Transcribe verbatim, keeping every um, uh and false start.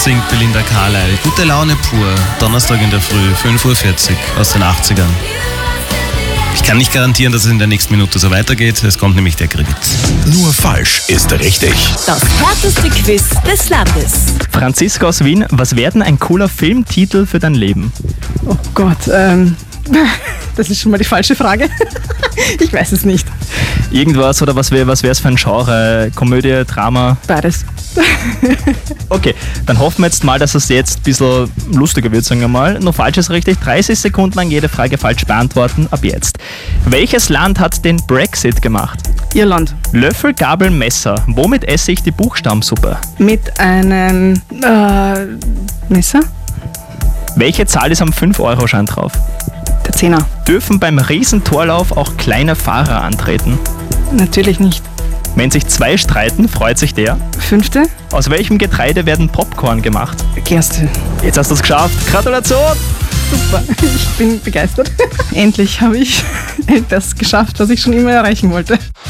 singt Belinda Carlisle. Gute Laune pur, Donnerstag in der Früh, fünf Uhr vierzig aus den achtzigern. Ich kann nicht garantieren, dass es in der nächsten Minute so weitergeht. Es kommt nämlich der Kredit. Nur falsch ist richtig. Das härteste Quiz des Landes. Franziska aus Wien, was wäre denn ein cooler Filmtitel für dein Leben? Oh Gott, ähm, das ist schon mal die falsche Frage. Ich weiß es nicht. Irgendwas oder was wäre was es für ein Genre? Komödie, Drama? Beides. Okay, dann hoffen wir jetzt mal, dass es jetzt ein bisschen lustiger wird, sagen wir mal. Nur falsch ist richtig. dreißig Sekunden lang jede Frage falsch beantworten. Ab jetzt. Welches Land hat den Brexit gemacht? Irland. Löffel, Gabel, Messer. Womit esse ich die Buchstabensuppe? Mit einem äh, Messer? Welche Zahl ist am fünf Euro Schein drauf? Der Zehner. Dürfen beim Riesentorlauf auch kleine Fahrer antreten? Natürlich nicht. Wenn sich zwei streiten, freut sich der. Fünfte? Aus welchem Getreide werden Popcorn gemacht? Gerste. Jetzt hast du es geschafft. Gratulation! Super, ich bin begeistert. Endlich habe ich das geschafft, was ich schon immer erreichen wollte.